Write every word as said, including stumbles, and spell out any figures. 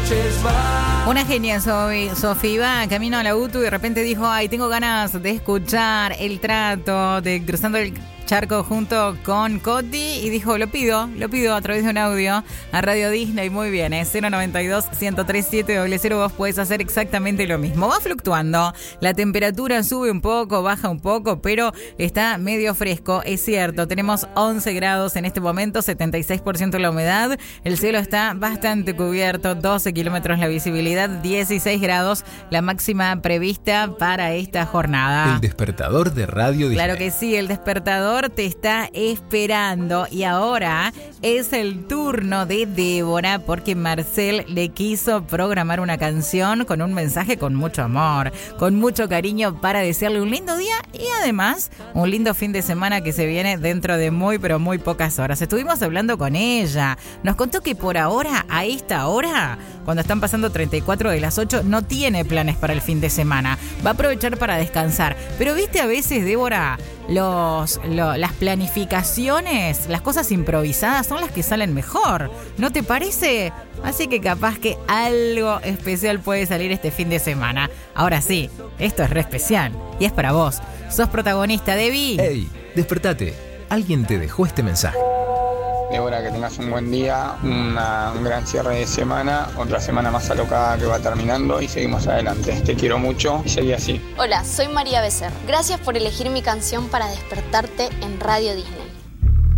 noches más. Una genia, Sofi. Sofi iba camino a la U T U y de repente dijo, ay, tengo ganas de escuchar El Trato de Cruzando el Charco junto con Coti, y dijo, lo pido, lo pido a través de un audio a Radio Disney. Muy bien, ¿eh? cero noventa y dos, ciento tres siete doble cero. Vos podés hacer exactamente lo mismo. Va fluctuando, la temperatura sube un poco, baja un poco, pero está medio fresco, es cierto. Tenemos once grados en este momento, setenta y seis por ciento la humedad, el cielo está bastante cubierto, doce kilómetros la visibilidad, dieciséis grados la máxima prevista para esta jornada. El despertador de Radio Disney. Claro que sí, el despertador te está esperando, y ahora es el turno de Débora, porque Marcel le quiso programar una canción con un mensaje con mucho amor, con mucho cariño, para desearle un lindo día y además un lindo fin de semana que se viene dentro de muy pero muy pocas horas. Estuvimos hablando con ella, nos contó que por ahora, a esta hora, cuando están pasando treinta y cuatro de las ocho, no tiene planes para el fin de semana, va a aprovechar para descansar. Pero viste, a veces, Débora, los, lo, las planificaciones, las cosas improvisadas son las que salen mejor, ¿no te parece? Así que capaz que algo especial puede salir este fin de semana. Ahora sí, esto es re especial y es para vos. Sos protagonista, Debbie. Hey, despertate. Alguien te dejó este mensaje. Débora, que tengas un buen día, una, un gran cierre de semana, otra semana más alocada que va terminando y seguimos adelante. Te quiero mucho y seguí así. Hola, soy María Becerra. Gracias por elegir mi canción para despertarte en Radio Disney.